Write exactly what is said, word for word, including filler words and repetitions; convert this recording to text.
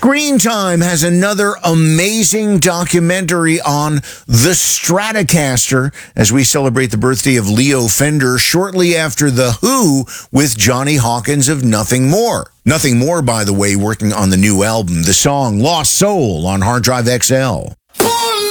Screen Time has another amazing documentary on the Stratocaster as we celebrate the birthday of Leo Fender shortly after The Who with Johnny Hawkins of Nothing More. Nothing More, by the way, working on the new album, the song Lost Soul on Hard Drive X L.